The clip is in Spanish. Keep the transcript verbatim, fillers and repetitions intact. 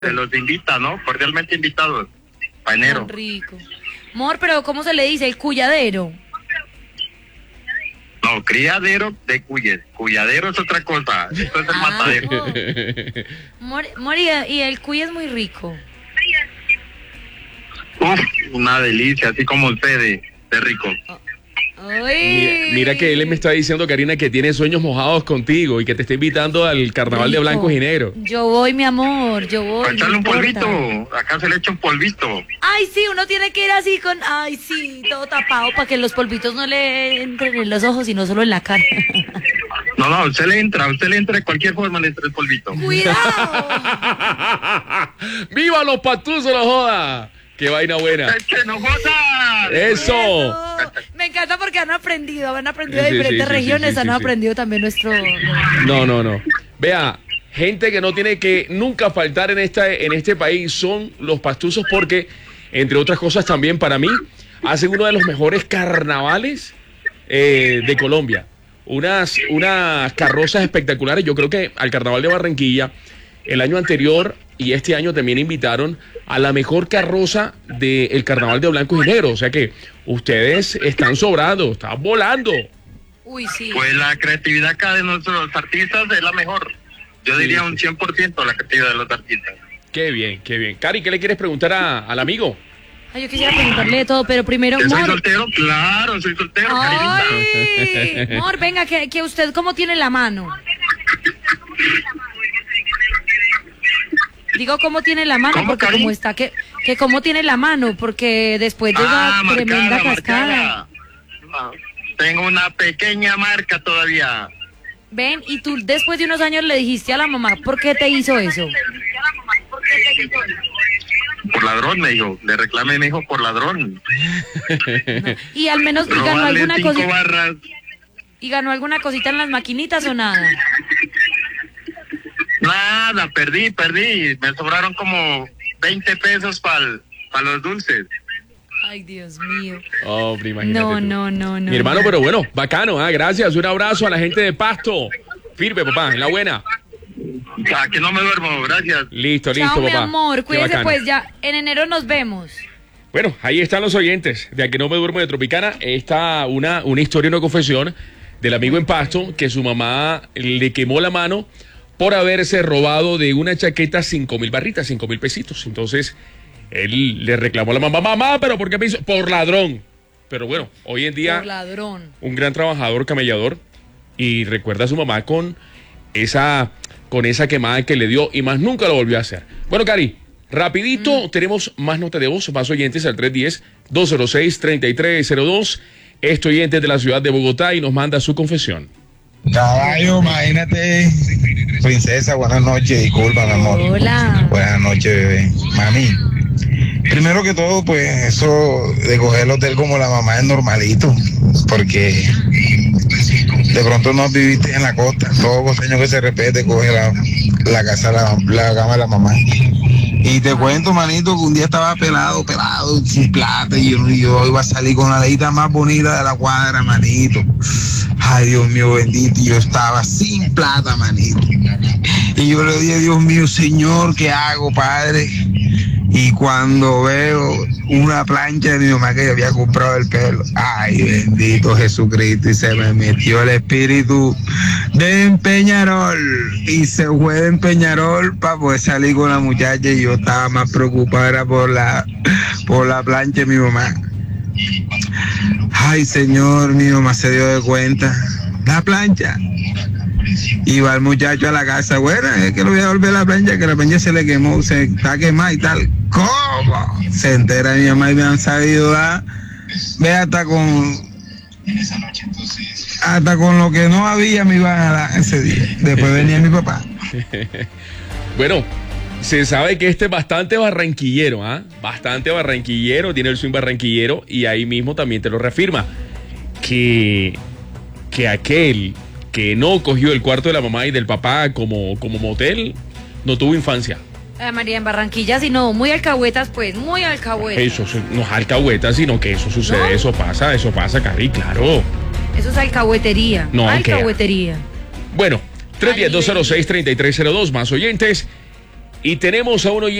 Se los invita, ¿no? Cordialmente invitados. Pa' enero. Tan rico. Mor, pero ¿cómo se le dice? El cuyadero. No, criadero de cuyes. Cuyadero es otra cosa. Esto es el Ah, matadero. Mor, Mor, y, y el cuy es muy rico. Uf, una delicia, así como usted de, de rico. Ay. Mira, mira que él me está diciendo, Karina, que tiene sueños mojados contigo y que te está invitando al carnaval de Rico. blancos y negros. Yo voy, mi amor, yo voy. Para echarle no un importa. polvito. Acá se le echa un polvito. Ay, sí, uno tiene que ir así con, ay, sí, todo tapado para que los polvitos no le entren en los ojos, sino solo en la cara. No, no, usted le entra, usted le entra de cualquier forma, le entra el polvito. ¡Cuidado! ¡Viva los patuzos, no joda! ¡Qué vaina buena! ¡Es que no jodas! ¡Eso! Eso. Me encanta porque han aprendido, han aprendido de Sí, sí, diferentes sí, sí, regiones, sí, han sí, sí. aprendido también nuestro... No, no, no. Vea, gente que no tiene que nunca faltar en, esta, en este país son los pastuzos porque, entre otras cosas también para mí, hacen uno de los mejores carnavales eh, de Colombia. Unas, unas carrozas espectaculares. Yo creo que al Carnaval de Barranquilla, el año anterior y este año también invitaron a la mejor carroza del Carnaval de Blancos y Negros. O sea que ustedes están sobrados, están volando. Uy, sí. Pues la creatividad acá de nuestros artistas es la mejor. Yo Sí, diría sí. un cien por ciento la creatividad de los artistas. Qué bien, qué bien. Cari, ¿qué le quieres preguntar a- al amigo? Ay, yo quisiera preguntarle de todo, pero primero, ¿Que soy Mor. soltero? Claro, soy soltero, Karinita. Ay, Mor, venga, que, que usted cómo tiene la mano. Digo, ¿cómo tiene la mano? ¿Cómo, Porque Cari? como está, que, que cómo tiene la mano, porque después de Ah, una tremenda marcada, cascada. marcada. No, tengo una pequeña marca todavía. Ven, y tú después de unos años le dijiste a la mamá, ¿por qué te hizo eso? Por ladrón, me dijo. Le reclamé, me dijo, por ladrón. Y al menos y ganó Robarle alguna cinco cosita, barras. y ganó alguna cosita en las maquinitas o nada. Nada, perdí, perdí. Me sobraron como veinte pesos para los dulces. Ay, Dios mío. Hombre, imagínate No, tú. no, no, no. Mi hermano, pero bueno, bacano, ah, gracias. Un abrazo a la gente de Pasto. Firme, papá, en la buena. Ah, que no me duermo, gracias. Listo, listo, Chao, mi papá. amor, Qué cuídese bacano. pues, ya en enero nos vemos. Bueno, ahí están los oyentes de A Que No Me Duermo de Tropicana. Está una, una historia, una confesión del amigo en Pasto que su mamá le quemó la mano por haberse robado de una chaqueta cinco mil barritas, cinco mil pesitos. Entonces, él le reclamó a la mamá, mamá, ¿pero por qué me hizo? Por ladrón. Pero bueno, hoy en día, Por ladrón. un gran trabajador, camellador, y recuerda a su mamá con esa, con esa quemada que le dio y más nunca lo volvió a hacer. Bueno, Cari, rapidito, tenemos más nota de voz, más oyentes al tres uno cero, dos cero seis, tres tres cero dos. Este oyente de la ciudad de Bogotá y nos manda su confesión. Caballo, imagínate. Princesa, buenas noches, disculpa, mi amor. Hola. Buenas noches, bebé. Mami, primero que todo, pues eso de coger el hotel como la mamá es normalito, porque de pronto no viviste en la costa. Todo costeño que se respete coge la, la casa, la, la cama de la mamá. Y te cuento, manito, que un día estaba pelado, pelado, sin plata, y yo, yo iba a salir con la leyita más bonita de la cuadra, manito. Ay, Dios mío, bendito, y yo estaba sin plata, manito. Y yo le dije, Dios mío, Señor, ¿qué hago, Padre? Y cuando veo una plancha de mi mamá que había comprado el pelo, ay, bendito Jesucristo, y se me metió el espíritu de Peñarol, y se fue de Peñarol para poder salir con la muchacha, y yo estaba más preocupado era por la, por la plancha de mi mamá. Ay, Señor, mi mamá se dio de cuenta, la plancha. Y va el muchacho a la casa, bueno, es que lo voy a volver la plancha, que la plancha se le quemó, se está quemada y tal. ¿Cómo? Se entera mi mamá y me han sabido dar, ve hasta con, hasta con lo que no había me iban a dar ese día. Después venía mi papá. Bueno, se sabe que este es bastante barranquillero, ¿ah? Bastante barranquillero, tiene el swing barranquillero y ahí mismo también te lo reafirma. Que, que aquel que no cogió el cuarto de la mamá y del papá como, como motel, no tuvo infancia. Eh, María, en Barranquilla, si no, muy alcahuetas, pues, muy alcahuetas. Eso se- no es alcahueta, sino que eso sucede, ¿No? eso pasa, eso pasa, Cari, claro. Eso es alcahuetería. No, ¿qué? alcahuetería. Bueno, tres uno cero, dos cero seis, tres tres cero dos, más oyentes. Y tenemos a uno